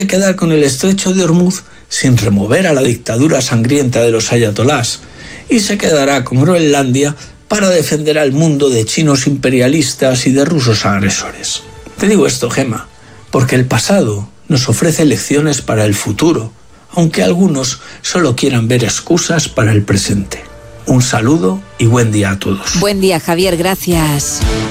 quedar con el estrecho de Hormuz sin remover a la dictadura sangrienta de los ayatolás y se quedará con Groenlandia para defender al mundo de chinos imperialistas y de rusos agresores. Te digo esto, Gemma, porque el pasado nos ofrece lecciones para el futuro, aunque algunos solo quieran ver excusas para el presente. Un saludo y buen día a todos. Buen día, Javier, gracias.